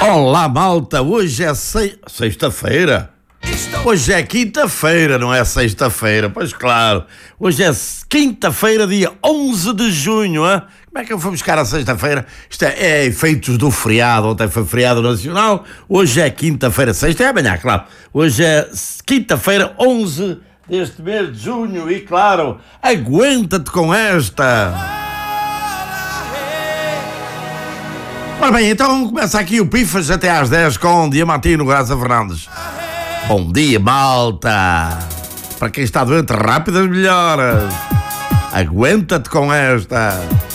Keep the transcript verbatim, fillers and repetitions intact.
Olá, malta, hoje é se... sexta-feira. Hoje é quinta-feira, não é sexta-feira, pois claro. Hoje é quinta-feira, dia onze de junho, hein? Como é que eu fui buscar a sexta-feira? Isto é, é efeitos do feriado, ontem foi feriado nacional, hoje é quinta-feira, sexta é amanhã, claro. Hoje é quinta-feira, onze deste mês de junho e claro, aguenta-te com esta. Ora bem, então começa aqui o Pifas até às dez com Diamantino Graça Fernandes. Bom dia, malta! Para quem está doente, rápidas melhoras. Aguenta-te com esta.